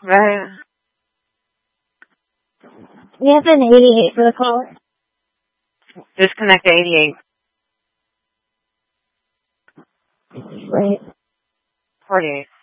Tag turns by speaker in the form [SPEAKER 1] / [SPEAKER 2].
[SPEAKER 1] Right.
[SPEAKER 2] You have an 88 for the caller.
[SPEAKER 1] Disconnect 88.
[SPEAKER 2] Right.
[SPEAKER 1] 48.